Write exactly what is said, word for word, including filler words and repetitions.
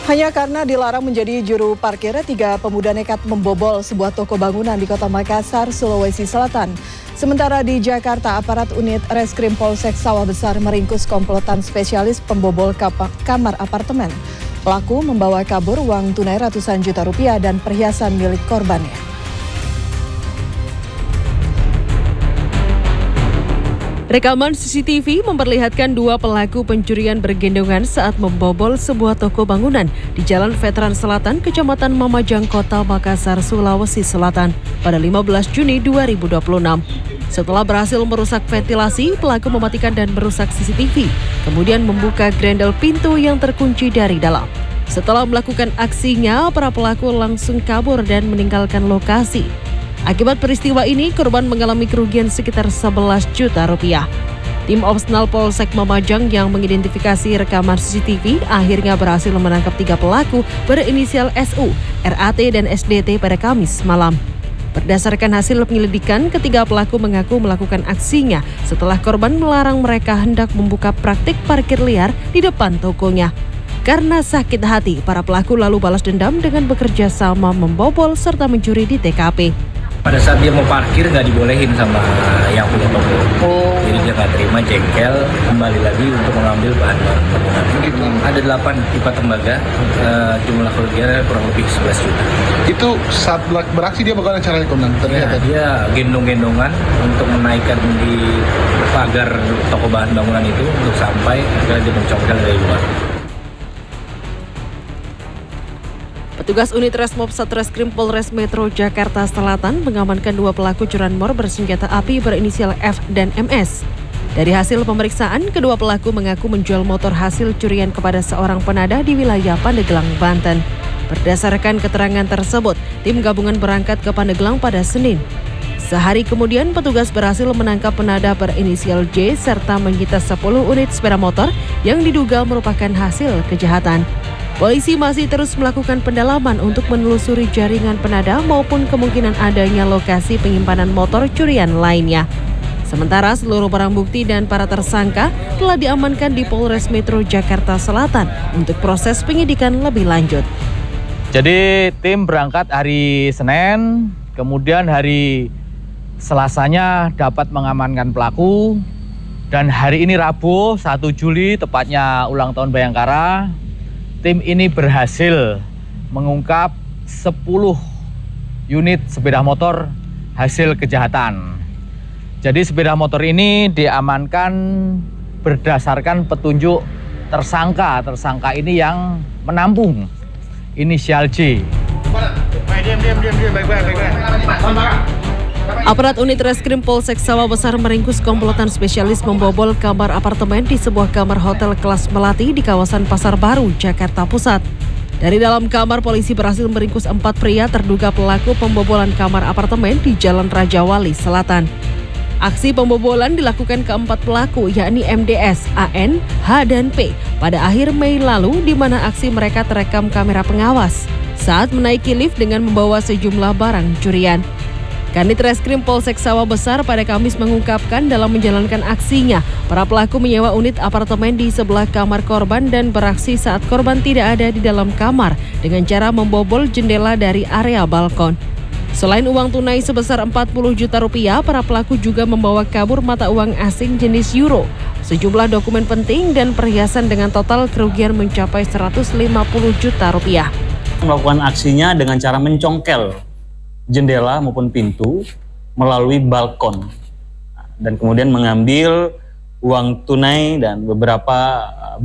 Hanya karena dilarang menjadi juru parkir, tiga pemuda nekat membobol sebuah toko bangunan di Kota Makassar, Sulawesi Selatan. Sementara di Jakarta, aparat unit Reskrim Polsek Sawah Besar meringkus komplotan spesialis pembobol kamar apartemen. Pelaku membawa kabur uang tunai ratusan juta rupiah dan perhiasan milik korbannya. Rekaman C C T V memperlihatkan dua pelaku pencurian bergendongan saat membobol sebuah toko bangunan di Jalan Veteran Selatan, Kecamatan Mamajang, Kota Makassar, Sulawesi Selatan pada lima belas Juni dua ribu dua puluh enam. Setelah berhasil merusak ventilasi, pelaku mematikan dan merusak C C T V, kemudian membuka grendel pintu yang terkunci dari dalam. Setelah melakukan aksinya, para pelaku langsung kabur dan meninggalkan lokasi. Akibat peristiwa ini, korban mengalami kerugian sekitar sebelas juta rupiah. Tim Opsnal Polsek Mamajang yang mengidentifikasi rekaman C C T V akhirnya berhasil menangkap tiga pelaku berinisial S U, R A T, dan S D T pada Kamis malam. Berdasarkan hasil penyelidikan, ketiga pelaku mengaku melakukan aksinya setelah korban melarang mereka hendak membuka praktik parkir liar di depan tokonya. Karena sakit hati, para pelaku lalu balas dendam dengan bekerja sama membobol serta mencuri di T K P. Pada saat dia mau parkir nggak dibolehin sama yang punya toko. Oh. Jadi dia nggak terima, jengkel, kembali lagi untuk mengambil bahan bangunan. Gitu. Ada delapan pipa tembaga, uh, jumlah kerugiannya kurang lebih sebelas juta. Itu saat beraksi dia bagaimana caranya, Komandan? Ternyata ya, dia gendong-gendongan untuk menaikkan di pagar toko bahan bangunan itu untuk sampai agar dia mencongkel dari luar. Petugas unit Resmob Satreskrim Polres Metro Jakarta Selatan mengamankan dua pelaku curanmor bersenjata api berinisial F dan M S. Dari hasil pemeriksaan, kedua pelaku mengaku menjual motor hasil curian kepada seorang penadah di wilayah Pandeglang, Banten. Berdasarkan keterangan tersebut, tim gabungan berangkat ke Pandeglang pada Senin. Sehari kemudian, petugas berhasil menangkap penadah berinisial J serta menyita sepuluh unit sepeda motor yang diduga merupakan hasil kejahatan. Polisi masih terus melakukan pendalaman untuk menelusuri jaringan penadah maupun kemungkinan adanya lokasi penyimpanan motor curian lainnya. Sementara seluruh barang bukti dan para tersangka telah diamankan di Polres Metro Jakarta Selatan untuk proses penyidikan lebih lanjut. Jadi tim berangkat hari Senin, kemudian hari Selasanya dapat mengamankan pelaku, dan hari ini Rabu satu Juli tepatnya ulang tahun Bayangkara. Tim ini berhasil mengungkap sepuluh unit sepeda motor hasil kejahatan. Jadi sepeda motor ini diamankan berdasarkan petunjuk tersangka. Tersangka ini yang menampung inisial J. Aparat unit Reskrim Polsek Sawah Besar meringkus komplotan spesialis membobol kamar apartemen di sebuah kamar hotel kelas melati di kawasan Pasar Baru, Jakarta Pusat. Dari dalam kamar, polisi berhasil meringkus empat pria terduga pelaku pembobolan kamar apartemen di Jalan Raja Wali Selatan. Aksi pembobolan dilakukan keempat pelaku, yakni M D S, A N, H, dan P, pada akhir Mei lalu, di mana aksi mereka terekam kamera pengawas saat menaiki lift dengan membawa sejumlah barang curian. Kanit Reskrim Polsek Sawah Besar pada Kamis mengungkapkan dalam menjalankan aksinya, para pelaku menyewa unit apartemen di sebelah kamar korban dan beraksi saat korban tidak ada di dalam kamar dengan cara membobol jendela dari area balkon. Selain uang tunai sebesar empat puluh juta rupiah, para pelaku juga membawa kabur mata uang asing jenis euro, sejumlah dokumen penting dan perhiasan dengan total kerugian mencapai seratus lima puluh juta rupiah. Melakukan aksinya dengan cara mencongkel jendela maupun pintu melalui balkon dan kemudian mengambil uang tunai dan beberapa